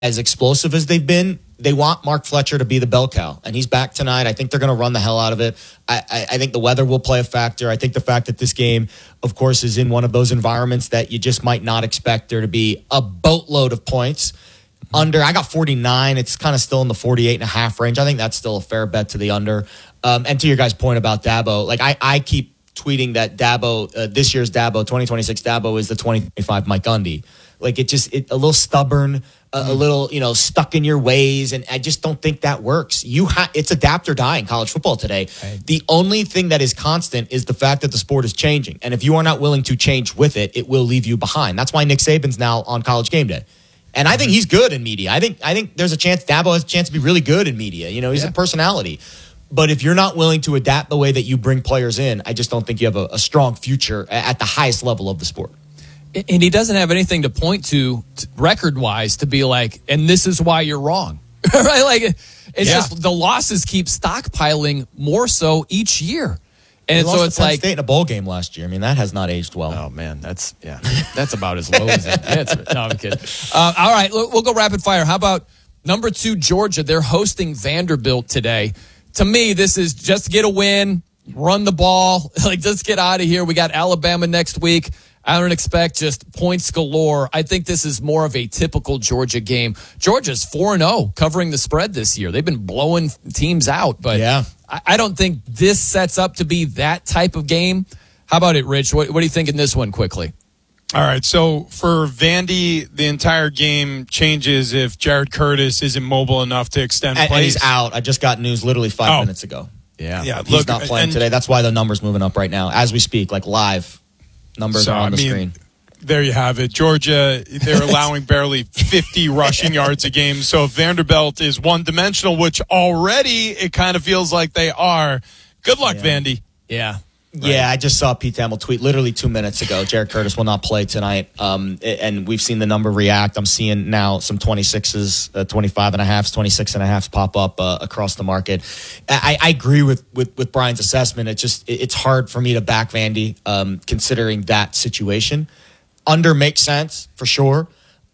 as explosive as they've been, they want Mark Fletcher to be the bell cow, and he's back tonight. I think they're going to run the hell out of it. I think the weather will play a factor. I think the fact that this game, of course, is in one of those environments that you just might not expect there to be a boatload of points. Under, I got 49. It's kind of still in the 48.5 range. I think that's still a fair bet to the under. And to your guys' point about Dabo, like I keep tweeting that Dabo, this year's Dabo, 2026 Dabo is the 2025 Mike Gundy. Like it a little stubborn, a little, stuck in your ways. And I just don't think that works. It's adapt or die in college football today. Right. The only thing that is constant is the fact that the sport is changing. And if you are not willing to change with it, it will leave you behind. That's why Nick Saban's now on College Game Day. And I think he's good in media. I think there's a chance Dabo has a chance to be really good in media. He's a personality. But if you're not willing to adapt the way that you bring players in, I just don't think you have a strong future at the highest level of the sport. And he doesn't have anything to point to record-wise to be like, and this is why you're wrong. Right? Like, it's just the losses keep stockpiling more so each year. And so it's like State in a bowl game last year. I mean, that has not aged well. Oh man, that's about as low as it gets. No, I'm kidding. All right, we'll go rapid fire. How about number 2 Georgia? They're hosting Vanderbilt today. To me, this is just get a win, run the ball, like just get out of here. We got Alabama next week. I don't expect just points galore. I think this is more of a typical Georgia game. Georgia's 4-0 covering the spread this year. They've been blowing teams out, but I don't think this sets up to be that type of game. How about it, Rich? What do you think in this one quickly? All right, so for Vandy, the entire game changes if Jared Curtis isn't mobile enough to extend plays. And he's out. I just got news literally 5 minutes ago. Yeah. He's not playing today. That's why the number's moving up right now. As we speak, like live. Numbers are on the screen. There you have it. Georgia, they're allowing barely 50 rushing yards a game. So if Vanderbilt is one-dimensional, which already it kind of feels like they are, good luck, Vandy. Yeah. Right. Yeah, I just saw Pete Thamel tweet literally 2 minutes ago. Jared Curtis will not play tonight. And we've seen the number react. I'm seeing now some 26s, 25.5s, 26.5s pop up across the market. I agree with Brian's assessment. It's hard for me to back Vandy considering that situation. Under makes sense for sure.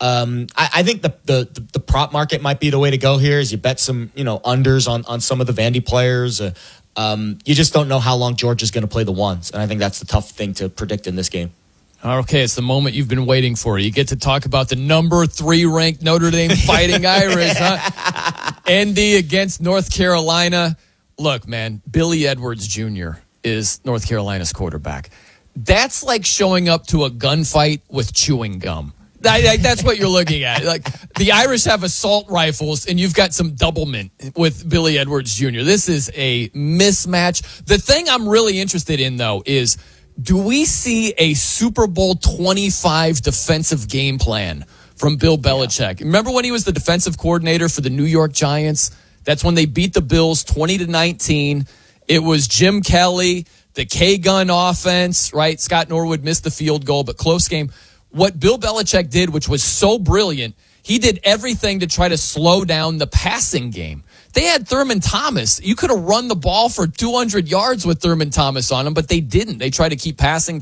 I think the prop market might be the way to go here. Is you bet some unders on some of the Vandy players. You just don't know how long Georgia's going to play the ones, and I think that's the tough thing to predict in this game. Okay, it's the moment you've been waiting for. You get to talk about the number 3 ranked Notre Dame Fighting Irish, huh? ND against North Carolina. Look, man, Billy Edwards Jr. is North Carolina's quarterback. That's like showing up to a gunfight with chewing gum. That's what you're looking at. Like the Irish have assault rifles, and you've got some Doublemint with Billy Edwards Jr. This is a mismatch. The thing I'm really interested in, though, is do we see a Super Bowl 25 defensive game plan from Bill Belichick? Remember when he was the defensive coordinator for the New York Giants? That's when they beat the Bills 20-19. It was Jim Kelly, the K-gun offense, right? Scott Norwood missed the field goal, but close game. What Bill Belichick did, which was so brilliant, he did everything to try to slow down the passing game. They had Thurman Thomas. You could have run the ball for 200 yards with Thurman Thomas on him, but they didn't. They tried to keep passing.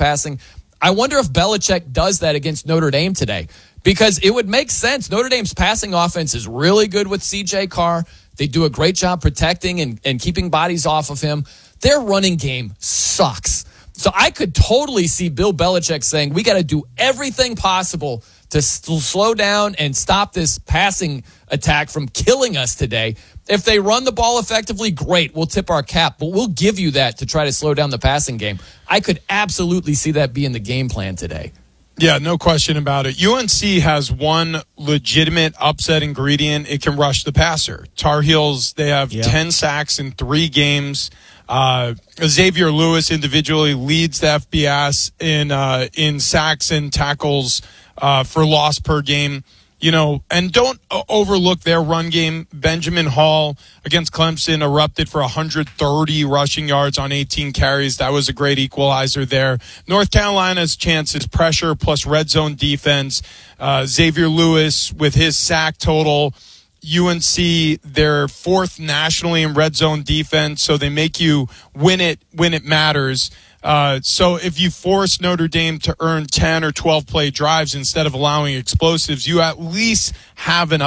I wonder if Belichick does that against Notre Dame today, because it would make sense. Notre Dame's passing offense is really good with C.J. Carr. They do a great job protecting and keeping bodies off of him. Their running game sucks. So I could totally see Bill Belichick saying, we got to do everything possible to slow down and stop this passing attack from killing us today. If they run the ball effectively, great. We'll tip our cap, but we'll give you that to try to slow down the passing game. I could absolutely see that being the game plan today. Yeah, no question about it. UNC has one legitimate upset ingredient. It can rush the passer. Tar Heels, they have 10 sacks in 3 games. Xavier Lewis individually leads the FBS in sacks and tackles for loss per game. And don't overlook their run game. Benjamin Hall against Clemson erupted for 130 rushing yards on 18 carries. That was a great equalizer there. North Carolina's chances, pressure plus red zone defense. Xavier Lewis with his sack total. UNC, they're 4th nationally in red zone defense, so they make you win it when it matters. So if you force Notre Dame to earn 10 or 12 play drives instead of allowing explosives, you at least have an